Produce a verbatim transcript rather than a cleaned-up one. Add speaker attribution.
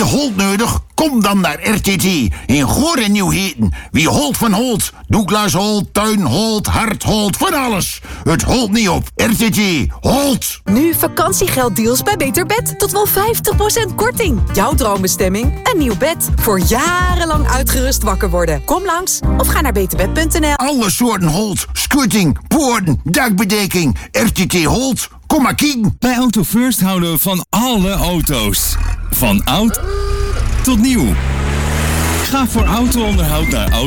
Speaker 1: Holt nodig? Kom dan naar R T T in Goor en Nieuw-Heten. Wie Holt van Holt, Douglas Holt, Tuin Holt, Hart Holt, van alles. Het holt niet op. R T T, Holt.
Speaker 2: Nu vakantiegelddeals bij Beter Bed. Tot wel vijftig procent korting. Jouw droombestemming? Een nieuw bed. Voor jarenlang uitgerust wakker worden. Kom langs of ga naar beterbed punt n l.
Speaker 1: Alle soorten Holt. Schutting, poorten, dakbedekking. R T T Holt. Kom maar kijken.
Speaker 3: Bij Auto First houden we van alle auto's. Van oud tot nieuw. Ga voor auto-onderhoud naar Auto